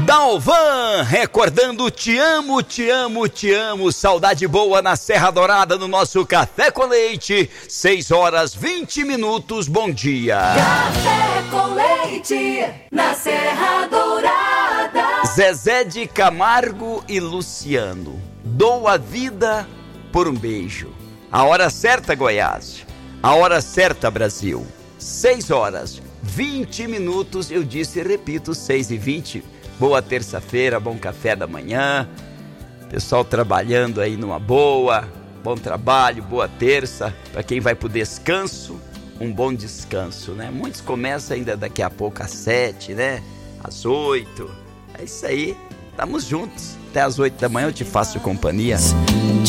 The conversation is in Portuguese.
Dalvan, recordando Te Amo, Te Amo, Te Amo, saudade boa na Serra Dourada, no nosso Café com Leite, 6h20, bom dia. Café com Leite, na Serra Dourada. Zezé de Camargo e Luciano, dou a vida por um beijo. A hora certa, Goiás, a hora certa, Brasil, 6h20, eu disse e repito, 6h20. Boa terça-feira, bom café da manhã, pessoal trabalhando aí numa boa, bom trabalho, boa terça, para quem vai pro descanso, um bom descanso, né? Muitos começam ainda daqui a pouco às 7, né? Às 8, é isso aí, estamos juntos, até às 8 da manhã eu te faço companhia.